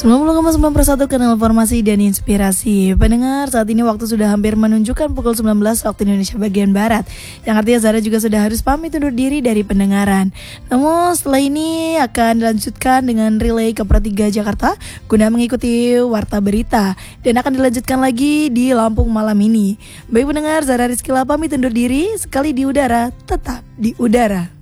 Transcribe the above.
90,91 Kanal Informasi dan Inspirasi. Pendengar, saat ini waktu sudah hampir menunjukkan pukul 19 waktu Indonesia bagian Barat, yang artinya Zara juga sudah harus pamit undur diri dari pendengaran. Namun setelah ini akan dilanjutkan dengan relay ke Pertiga Jakarta guna mengikuti warta berita, dan akan dilanjutkan lagi di Lampung malam ini. Baik pendengar, Zara Rizkyla pamit undur diri. Sekali di udara, tetap di udara.